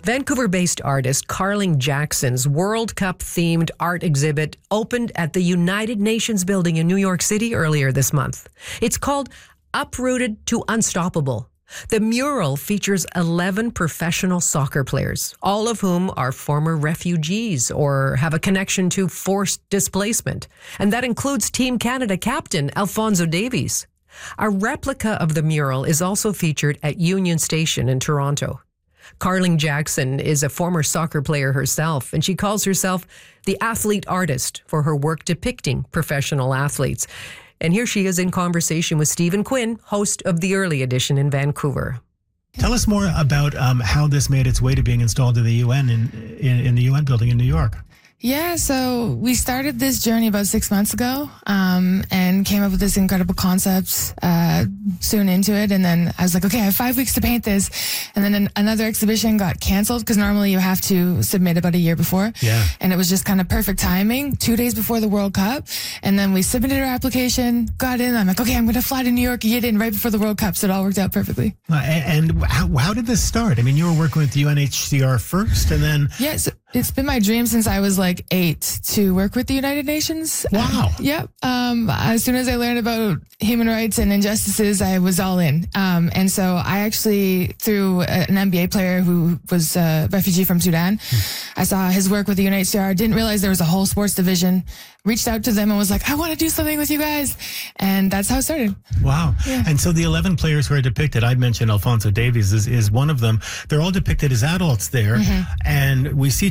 Vancouver-based artist Carling Jackson's World Cup-themed art exhibit opened at the United Nations building in New York City earlier this month. It's called Uprooted to Unstoppable. The mural features 11 professional soccer players, all of whom are former refugees or have a connection to forced displacement. And that includes Team Canada captain Alphonso Davies. A replica of the mural is also featured at Union Station in Toronto. Carling Jackson is a former soccer player herself, and she calls herself the athlete artist for her work depicting professional athletes. And here she is in conversation with Stephen Quinn, host of The Early Edition in Vancouver. Tell us more about how this made its way to being installed in the UN in the UN building in New York. Yeah, so we started this journey about 6 months ago and came up with this incredible concept soon into it. And then I was like, okay, I have 5 weeks to paint this. And then another exhibition got canceled because normally you have to submit about a year before. Yeah. And it was just kind of perfect timing, 2 days before the World Cup. And then we submitted our application, got in. I'm like, okay, I'm going to fly to New York and get in right before the World Cup. So it all worked out perfectly. And how did this start? I mean, you were working with the UNHCR first and then... Yes. It's been my dream since I was like 8 to work with the United Nations. Wow. Yep. As soon as I learned about human rights and injustices, I was all in. And so I actually, through an NBA player who was a refugee from Sudan, I saw his work with the UNHCR, didn't realize there was a whole sports division, reached out to them and was like, I want to do something with you guys. And that's how it started. Wow. Yeah. And so the 11 players who are depicted, I mentioned Alphonso Davies is one of them. They're all depicted as adults there. And we see